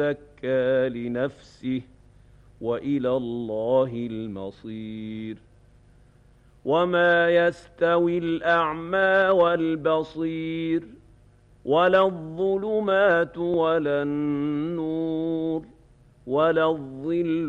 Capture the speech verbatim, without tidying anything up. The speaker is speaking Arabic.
زكى لنفسه وإلى الله المصير وما يستوي الأعمى والبصير ولا الظلمات ولا النور ولا الظل